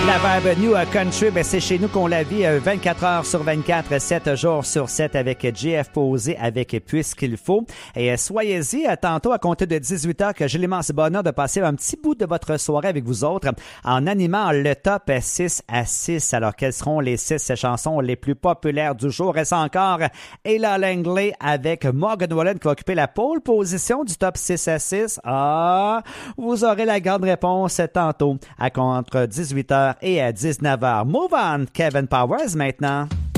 La vibe New Country, ben c'est chez nous qu'on la vit 24 heures sur 24, 7 jours sur 7 avec JF Posé, avec Puisqu'il faut. Et soyez-y tantôt à compter de 18 heures que j'ai l'immense bonheur de passer un petit bout de votre soirée avec vous autres en animant le top 6 à 6. Alors, quelles seront les 6 chansons les plus populaires du jour? Reste encore Ella Langley avec Morgan Wallen qui va occuper la pole position du top 6 à 6. Ah, vous aurez la grande réponse tantôt à contre 18h et à 19h. Move on, Kevin Powers maintenant.